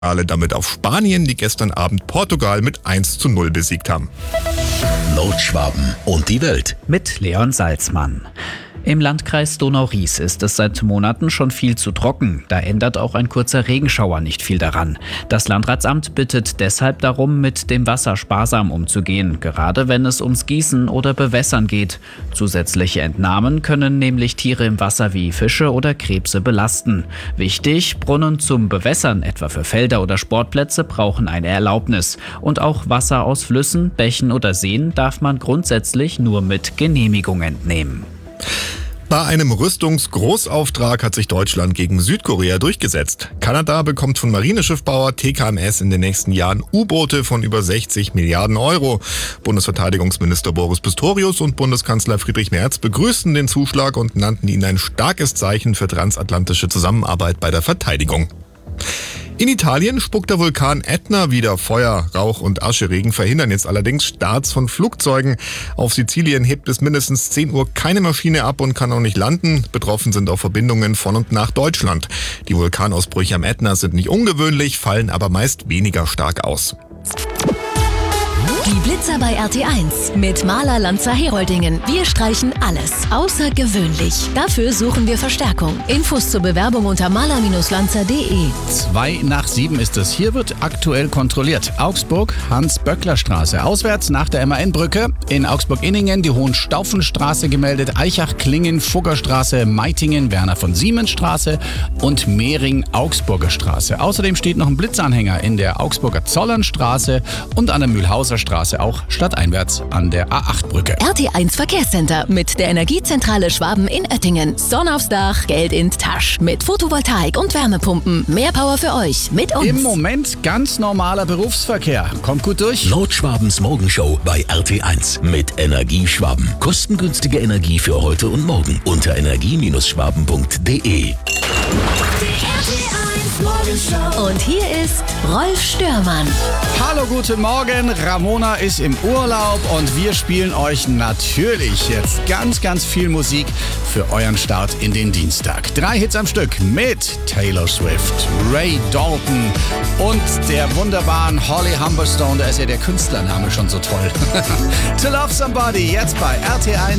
Alle damit auf Spanien, die gestern Abend Portugal mit 1:0 besiegt haben. Nordschwaben und die Welt. Mit Leon Salzmann. Im Landkreis Donau-Ries ist es seit Monaten schon viel zu trocken. Da ändert auch ein kurzer Regenschauer nicht viel daran. Das Landratsamt bittet deshalb darum, mit dem Wasser sparsam umzugehen, gerade wenn es ums Gießen oder Bewässern geht. Zusätzliche Entnahmen können nämlich Tiere im Wasser wie Fische oder Krebse belasten. Wichtig, Brunnen zum Bewässern, etwa für Felder oder Sportplätze, brauchen eine Erlaubnis. Und auch Wasser aus Flüssen, Bächen oder Seen darf man grundsätzlich nur mit Genehmigung entnehmen. Bei einem Rüstungsgroßauftrag hat sich Deutschland gegen Südkorea durchgesetzt. Kanada bekommt von Marineschiffbauer TKMS in den nächsten Jahren U-Boote von über 60 Milliarden Euro. Bundesverteidigungsminister Boris Pistorius und Bundeskanzler Friedrich Merz begrüßten den Zuschlag und nannten ihn ein starkes Zeichen für transatlantische Zusammenarbeit bei der Verteidigung. In Italien spuckt der Vulkan Ätna wieder. Feuer, Rauch und Ascheregen verhindern jetzt allerdings Starts von Flugzeugen. Auf Sizilien hebt bis mindestens 10 Uhr keine Maschine ab und kann auch nicht landen. Betroffen sind auch Verbindungen von und nach Deutschland. Die Vulkanausbrüche am Ätna sind nicht ungewöhnlich, fallen aber meist weniger stark aus. Die Blitzer bei RT1 mit Maler Lanza Heroldingen. Wir streichen alles außergewöhnlich. Dafür suchen wir Verstärkung. Infos zur Bewerbung unter maler-lanza.de. 6:05 ist es. Hier wird aktuell kontrolliert. Augsburg, Hans-Böckler-Straße. Auswärts nach der MAN-Brücke. In Augsburg-Inningen die Hohenstaufenstraße gemeldet. Eichach-Klingen, Fuggerstraße, Meitingen, Werner-von-Siemens-Straße und Mehring-Augsburger Straße. Außerdem steht noch ein Blitzanhänger in der Augsburger Zollernstraße und an der Mühlhauser Straße, auch stadteinwärts an der A8-Brücke. RT1 Verkehrscenter mit der Energiezentrale Schwaben in Oettingen. Sonne aufs Dach, Geld in die Tasche. Mit Photovoltaik und Wärmepumpen. Mehr Power für euch mit uns. Im Moment ganz normaler Berufsverkehr. Kommt gut durch. Nordschwabens Morgenshow bei RT1 mit Energieschwaben. Kostengünstige Energie für heute und morgen unter energie-schwaben.de. Und hier ist Rolf Störmann. Hallo, guten Morgen. Ramona ist im Urlaub und wir spielen euch natürlich jetzt ganz viel Musik für euren Start in den Dienstag. 3 Hits am Stück mit Taylor Swift, Ray Dalton und der wunderbaren Holly Humberstone. Da ist ja der Künstlername schon so toll. To Love Somebody, jetzt bei RT1